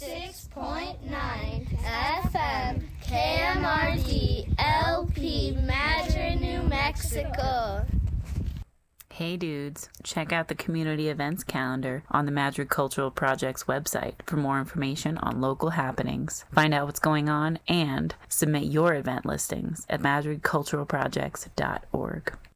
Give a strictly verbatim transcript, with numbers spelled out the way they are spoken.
six point nine F M K M R D L P Madrid, New Mexico. Hey dudes, check out the community events calendar on the Madrid Cultural Project's website for more information on local happenings. Find out what's going on and submit your event listings at madrid cultural projects dot org.